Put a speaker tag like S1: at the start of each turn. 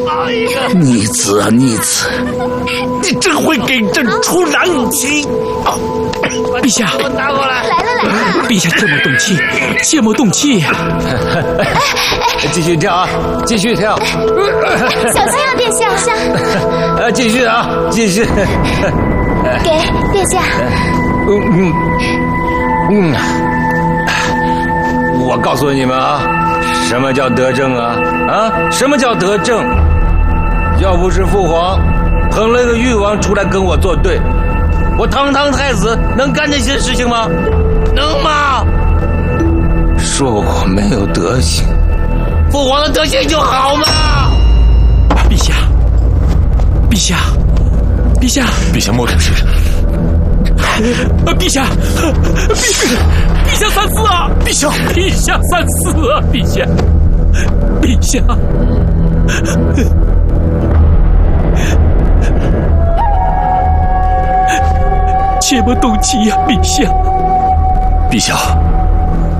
S1: 逆子啊逆子，你真会给朕出难题！
S2: 陛下，
S3: 打过来！
S4: 来了！
S2: 陛下这么动气，切莫动气呀！
S5: 继续跳啊，继续跳！
S4: 小心啊，殿下！
S5: 继续啊，继续！
S4: 给殿下。
S5: 我告诉你们啊，什么叫德政啊？什么叫德政？要不是父皇捧了个誉王出来跟我作对，我堂堂太子能干这些事情吗？能吗？说我没有德行，父皇的德行就好吗？
S2: 陛下，陛下，陛下，
S1: 陛下莫出事！
S2: 陛下，陛下三思啊！
S1: 陛下，
S2: 陛下三思啊！陛下，陛下。切莫动气呀，陛下！
S1: 陛下。